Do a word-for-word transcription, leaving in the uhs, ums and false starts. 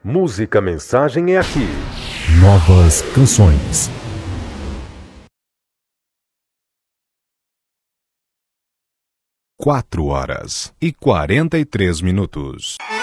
Música Mensagem é aqui. Novas canções. Quatro horas e quarenta e três minutos.